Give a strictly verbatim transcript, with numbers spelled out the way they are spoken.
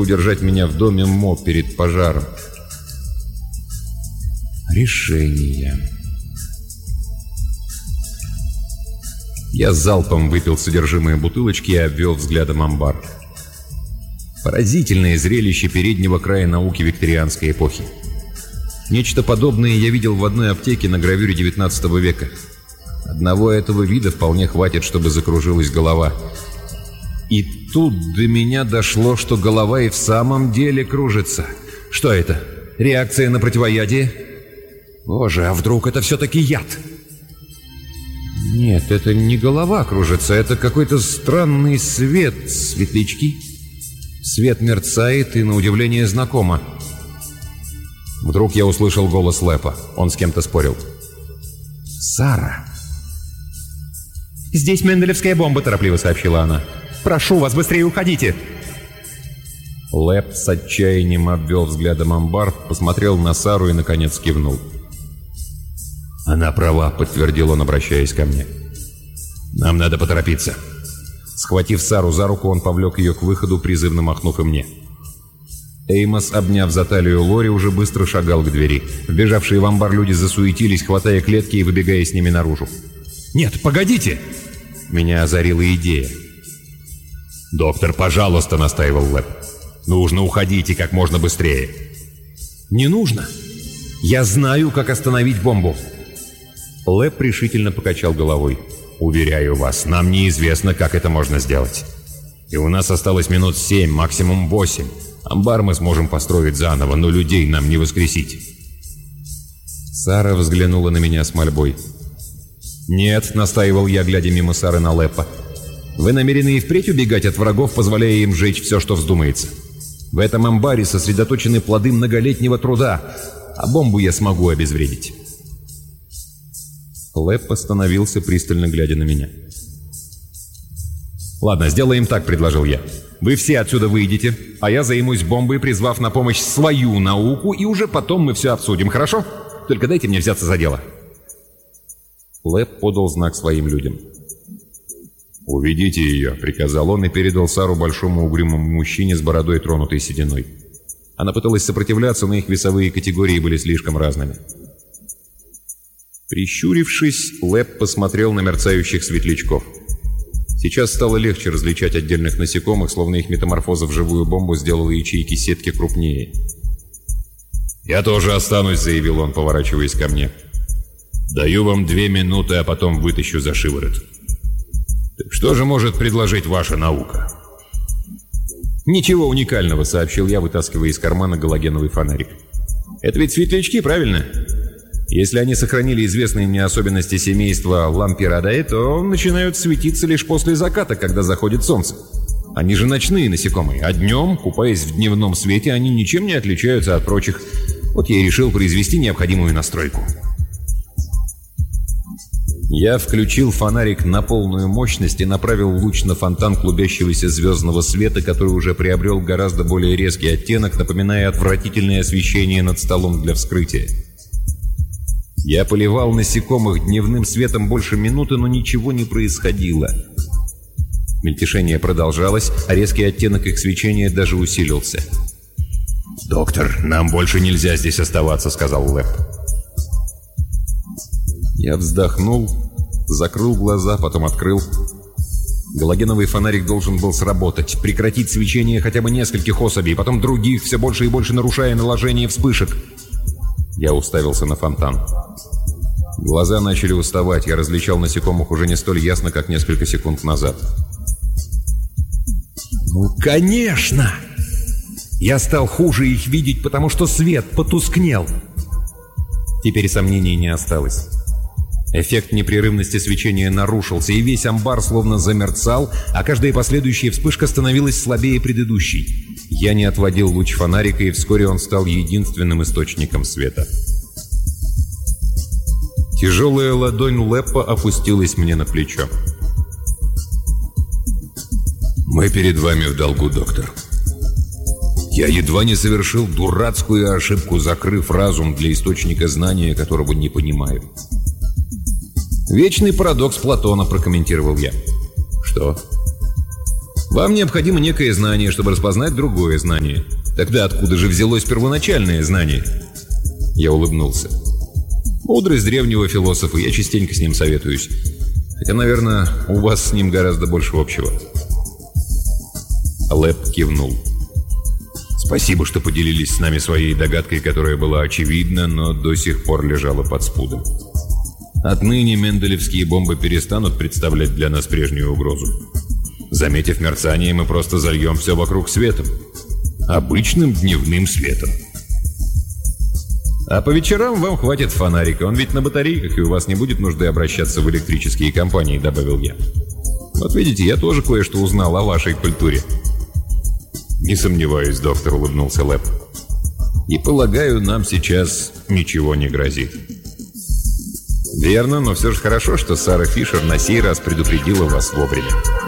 удержать меня в доме Мо перед пожаром. Решение. Я залпом выпил содержимое бутылочки и обвел взглядом амбар. Поразительное зрелище переднего края науки викторианской эпохи. Нечто подобное я видел в одной аптеке на гравюре девятнадцатого века. Одного этого вида вполне хватит, чтобы закружилась голова. И тут до меня дошло, что голова и в самом деле кружится. Что это? Реакция на противоядие? Боже, а вдруг это все-таки яд? Нет, это не голова кружится, это какой-то странный свет, светлячки. Свет мерцает и, на удивление, знакомо. Вдруг я услышал голос Лэпа. Он с кем-то спорил. «Сара!» «Здесь менделевская бомба», — торопливо сообщила она. «Прошу вас, быстрее уходите!» Лэп с отчаянием обвел взглядом амбар, посмотрел на Сару и, наконец, кивнул. «Она права», — подтвердил он, обращаясь ко мне. «Нам надо поторопиться». Схватив Сару за руку, он повлек ее к выходу, призывно махнув и мне. Эймос, обняв за талию Лори, уже быстро шагал к двери. Вбежавшие в амбар люди засуетились, хватая клетки и выбегая с ними наружу. «Нет, погодите!» Меня озарила идея. «Доктор, пожалуйста», — настаивал Лэп. «Нужно уходить как можно быстрее». «Не нужно. Я знаю, как остановить бомбу». Лэп решительно покачал головой. «Уверяю вас, нам неизвестно, как это можно сделать. И у нас осталось минут семь, максимум восемь. Амбар мы сможем построить заново, но людей нам не воскресить». Сара взглянула на меня с мольбой. «Нет», — настаивал я, глядя мимо Сары на Лэпа. «Вы намерены и впредь убегать от врагов, позволяя им сжечь все, что вздумается. В этом амбаре сосредоточены плоды многолетнего труда, а бомбу я смогу обезвредить». Лэп остановился, пристально глядя на меня. «Ладно, сделаем так», — предложил я. «Вы все отсюда выйдете, а я займусь бомбой, призвав на помощь свою науку, и уже потом мы все обсудим, хорошо? Только дайте мне взяться за дело». Лэп подал знак своим людям. «Уведите ее», — приказал он и передал Сару большому угрюмому мужчине с бородой, тронутой сединой. Она пыталась сопротивляться, но их весовые категории были слишком разными. Прищурившись, Лэп посмотрел на мерцающих светлячков. Сейчас стало легче различать отдельных насекомых, словно их метаморфоза в живую бомбу сделала ячейки сетки крупнее. «Я тоже останусь», — заявил он, поворачиваясь ко мне. «Даю вам две минуты, а потом вытащу за шиворот. Так что же может предложить ваша наука?» «Ничего уникального», — сообщил я, вытаскивая из кармана галогеновый фонарик. «Это ведь светлячки, правильно? Если они сохранили известные мне особенности семейства Лампирadae, то начинают светиться лишь после заката, когда заходит солнце. Они же ночные насекомые, а днем, купаясь в дневном свете, они ничем не отличаются от прочих. Вот я и решил произвести необходимую настройку». Я включил фонарик на полную мощность и направил луч на фонтан клубящегося звездного света, который уже приобрел гораздо более резкий оттенок, напоминая отвратительное освещение над столом для вскрытия. Я поливал насекомых дневным светом больше минуты, но ничего не происходило. Мельтешение продолжалось, а резкий оттенок их свечения даже усилился. «Доктор, нам больше нельзя здесь оставаться», — сказал Лэп. Я вздохнул, закрыл глаза, потом открыл. Галогеновый фонарик должен был сработать, прекратить свечение хотя бы нескольких особей, потом других, все больше и больше нарушая наложение вспышек. Я уставился на фонтан. Глаза начали уставать, я различал насекомых уже не столь ясно, как несколько секунд назад. «Ну, конечно! Я стал хуже их видеть, потому что свет потускнел!» Теперь сомнений не осталось. Эффект непрерывности свечения нарушился, и весь амбар словно замерцал, а каждая последующая вспышка становилась слабее предыдущей. Я не отводил луч фонарика, и вскоре он стал единственным источником света. Тяжелая ладонь Лэпа опустилась мне на плечо. «Мы перед вами в долгу, доктор. Я едва не совершил дурацкую ошибку, закрыв разум для источника знания, которого не понимаю». «Вечный парадокс Платона», — прокомментировал я. «Что?» Вам необходимо некое знание, чтобы распознать другое знание. Тогда откуда же взялось первоначальное знание? Я улыбнулся. Мудрость древнего философа, я частенько с ним советуюсь. Хотя, наверное, у вас с ним гораздо больше общего. Лэп кивнул. Спасибо, что поделились с нами своей догадкой, которая была очевидна, но до сих пор лежала под спудом. Отныне менделевские бомбы перестанут представлять для нас прежнюю угрозу. Заметив мерцание, мы просто зальем все вокруг светом. Обычным дневным светом. А по вечерам вам хватит фонарика. Он ведь на батарейках, и у вас не будет нужды обращаться в электрические компании, добавил я. Вот видите, я тоже кое-что узнал о вашей культуре. Не сомневаюсь, доктор, улыбнулся Лэп. И полагаю, нам сейчас ничего не грозит. Верно, но все же хорошо, что Сара Фишер на сей раз предупредила вас вовремя.